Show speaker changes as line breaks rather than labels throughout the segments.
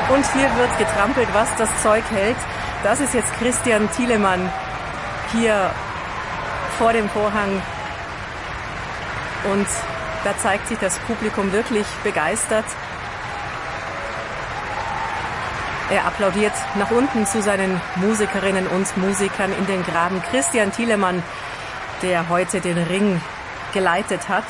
Und hier wird getrampelt, was das Zeug hält. Das ist jetzt Christian Thielemann hier vor dem Vorhang. Und da zeigt sich das Publikum wirklich begeistert. Er applaudiert nach unten zu seinen Musikerinnen und Musikern in den Graben. Christian Thielemann, der heute den Ring geleitet hat.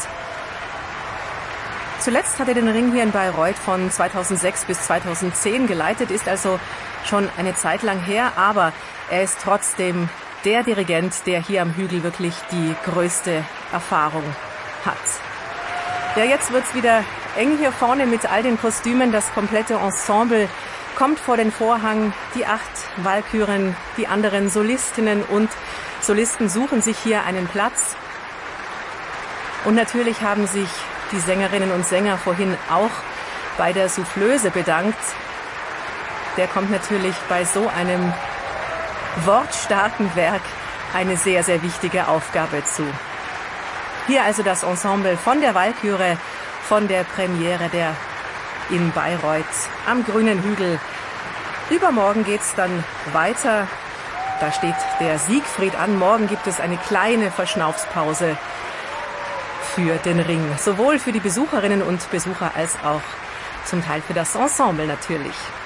Zuletzt hat er den Ring hier in Bayreuth von 2006 bis 2010 geleitet, ist also schon eine Zeit lang her, aber er ist trotzdem der Dirigent, der hier am Hügel wirklich die größte Erfahrung hat. Ja, jetzt wird's wieder eng hier vorne mit all den Kostümen. Das komplette Ensemble kommt vor den Vorhang. Die 8 Walküren, die anderen Solistinnen und Solisten suchen sich hier einen Platz. Und natürlich haben sich die Sängerinnen und Sänger vorhin auch bei der Soufflöse bedankt. Der kommt natürlich bei so einem wortstarken Werk eine sehr, sehr wichtige Aufgabe zu. Hier also das Ensemble von der Walküre, von der Premiere der in Bayreuth am Grünen Hügel. Übermorgen geht's dann weiter. Da steht der Siegfried an. Morgen gibt es eine kleine Verschnaufspause für den Ring. Sowohl für die Besucherinnen und Besucher als auch zum Teil für das Ensemble natürlich.